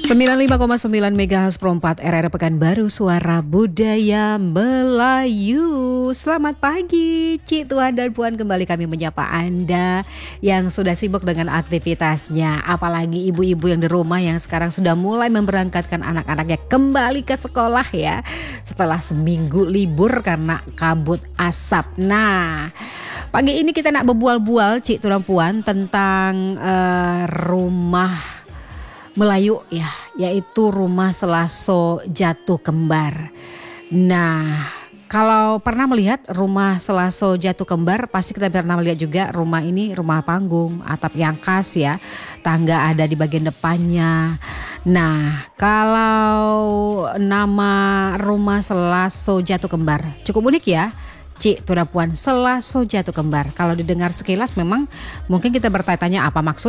95,9 MHz Pro 4 RR Pekanbaru, Suara Budaya Melayu. Selamat pagi Cik, Tuan dan Puan, kembali kami menyapa Anda yang sudah sibuk dengan aktivitasnya. Apalagi ibu-ibu yang di rumah yang sekarang sudah mulai memberangkatkan anak-anaknya kembali ke sekolah ya, setelah seminggu libur karena kabut asap. Nah, pagi ini kita nak berbual-bual Cik, Tuan, Puan, tentang rumah Melayu ya, yaitu rumah Selaso Jatuh Kembar. Nah, kalau pernah melihat rumah Selaso Jatuh Kembar, pasti kita pernah melihat juga rumah ini rumah panggung, atap yang khas ya, tangga ada di bagian depannya. Nah, kalau nama rumah Selaso Jatuh Kembar cukup unik ya, Cik, Tuan, Puan, Selaso Jatuh Kembar. Kalau didengar sekilas memang mungkin kita bertanya-tanya apa maksud